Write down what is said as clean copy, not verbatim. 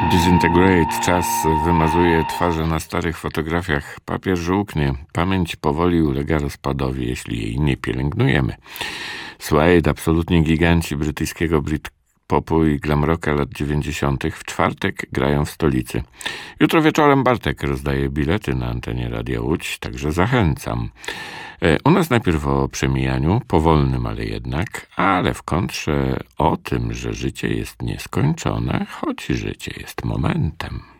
Disintegrate. Czas wymazuje twarze na starych fotografiach. Papier żółknie. Pamięć powoli ulega rozpadowi, jeśli jej nie pielęgnujemy. Suede, absolutnie giganci brytyjskiego Britpopu i glam rocka lat 90. w czwartek grają w stolicy. Jutro wieczorem Bartek rozdaje bilety na antenie Radia Łódź, także zachęcam. U nas najpierw o przemijaniu, powolnym, ale jednak, ale w kontrze o tym, że życie jest nieskończone, choć życie jest momentem.